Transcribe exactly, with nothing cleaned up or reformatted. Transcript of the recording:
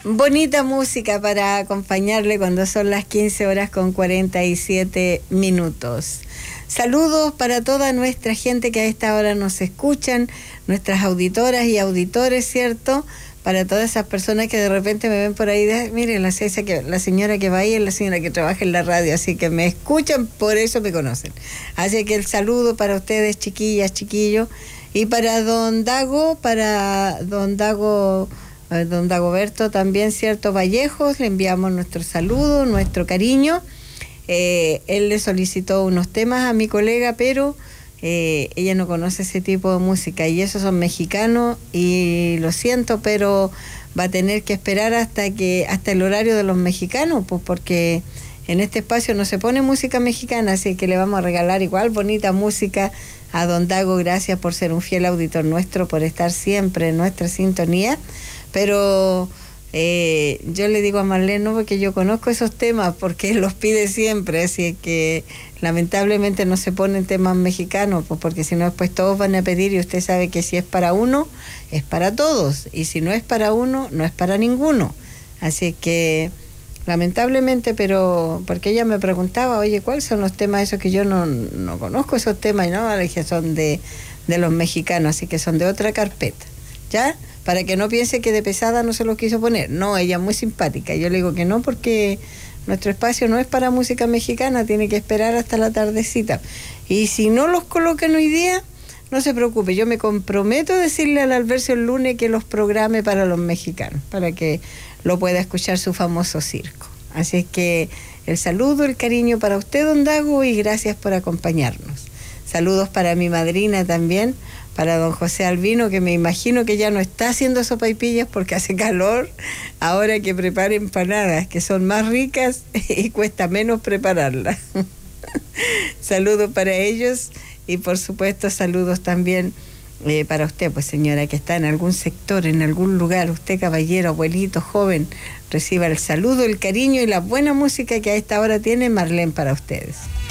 Bonita música para acompañarle cuando son las quince horas con cuarenta y siete minutos. Saludos para toda nuestra gente que a esta hora nos escuchan, nuestras auditoras y auditores, ¿cierto? Para todas esas personas que de repente me ven por ahí, de, miren, la, que, la señora que va ahí es la señora que trabaja en la radio, así que me escuchan, por eso me conocen. Así que el saludo para ustedes, chiquillas, chiquillos, y para don Dago, para don Dago, eh, don Dagoberto también, ¿cierto? Vallejos, le enviamos nuestro saludo, nuestro cariño. Eh, él le solicitó unos temas a mi colega, pero eh, ella no conoce ese tipo de música y esos son mexicanos y lo siento, pero va a tener que esperar hasta que hasta el horario de los mexicanos, pues porque en este espacio no se pone música mexicana, así que le vamos a regalar igual bonita música a don Dago. Gracias por ser un fiel auditor nuestro, por estar siempre en nuestra sintonía, pero Eh, yo le digo a Marlene, no, porque yo conozco esos temas, porque él los pide siempre, así que lamentablemente no se ponen temas mexicanos, pues porque si no después todos van a pedir y usted sabe que si es para uno, es para todos, y si no es para uno, no es para ninguno. Así que lamentablemente, pero porque ella me preguntaba, oye, ¿cuáles son los temas esos que yo no, no conozco esos temas? Y no, le dije, son de, de los mexicanos, así que son de otra carpeta, ¿ya? Para que no piense que de pesada no se los quiso poner. No, ella es muy simpática. Yo le digo que no, porque nuestro espacio no es para música mexicana, tiene que esperar hasta la tardecita. Y si no los colocan hoy día, no se preocupe, yo me comprometo a decirle al Albercio el lunes que los programe para los mexicanos, para que lo pueda escuchar su famoso circo. Así es que el saludo, el cariño para usted, don Dago, y gracias por acompañarnos. Saludos para mi madrina también, para don José Albino, que me imagino que ya no está haciendo sopaipillas porque hace calor, ahora que prepare empanadas, que son más ricas y cuesta menos prepararlas. Saludos para ellos y por supuesto saludos también eh, para usted, pues señora, que está en algún sector, en algún lugar, usted caballero, abuelito, joven, reciba el saludo, el cariño y la buena música que a esta hora tiene Marlene para ustedes.